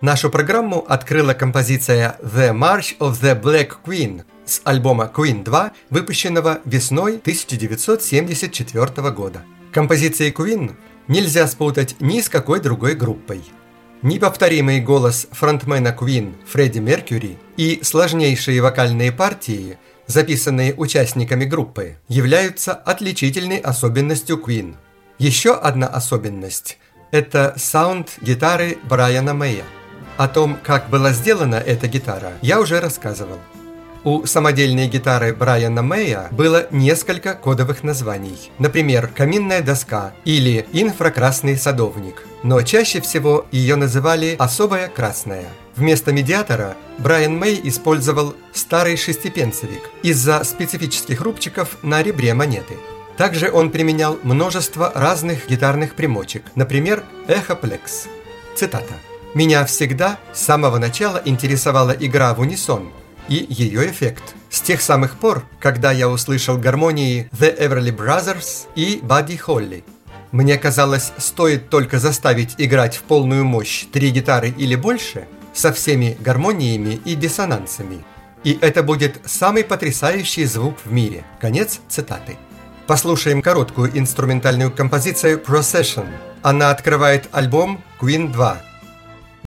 Нашу программу открыла композиция «The March of the Black Queen» с альбома Queen 2, выпущенного весной 1974 года. Композиции Queen нельзя спутать ни с какой другой группой. Неповторимый голос фронтмена Queen Фредди Меркьюри и сложнейшие вокальные партии, записанные участниками группы, являются отличительной особенностью Queen. Еще одна особенность – это саунд гитары Брайана Мэя. О том, как была сделана эта гитара, я уже рассказывал. У самодельной гитары Брайана Мэя было несколько кодовых названий. Например, «Каминная доска» или «Инфракрасный садовник». Но чаще всего ее называли «Особая красная». Вместо медиатора Брайан Мэй использовал старый шестипенсовик из-за специфических рубчиков на ребре монеты. Также он применял множество разных гитарных примочек, например, «Эхоплекс». Цитата. «Меня всегда с самого начала интересовала игра в унисон и ее эффект. С тех самых пор, когда я услышал гармонии The Everly Brothers и Buddy Holly. Мне казалось, стоит только заставить играть в полную мощь 3 гитары или больше, со всеми гармониями и диссонансами. И это будет самый потрясающий звук в мире». Конец цитаты. Послушаем короткую инструментальную композицию «Procession». Она открывает альбом Queen 2.